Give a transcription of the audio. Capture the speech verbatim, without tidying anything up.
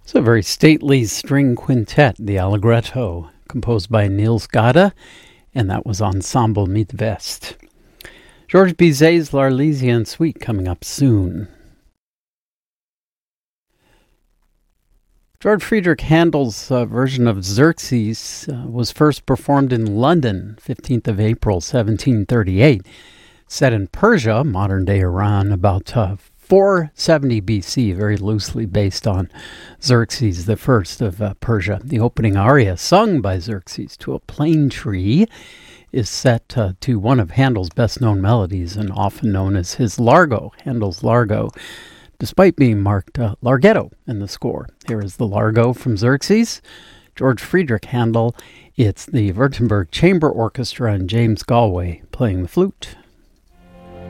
It's a very stately string quintet, the Allegretto, composed by Niels Gade, and that was Ensemble Midwest. Georges Bizet's L'Arlésienne Suite coming up soon. George Friedrich Handel's uh, version of Xerxes uh, was first performed in London, fifteenth of April, seventeen thirty-eight. Set in Persia, modern-day Iran, about uh, four seventy B C, very loosely based on Xerxes the First of uh, Persia. The opening aria, sung by Xerxes to a plane tree, is set uh, to one of Handel's best-known melodies and often known as his Largo, Handel's Largo, despite being marked uh, Larghetto in the score. Here is the Largo from Xerxes, George Friedrich Handel. It's the Württemberg Chamber Orchestra and James Galway playing the flute.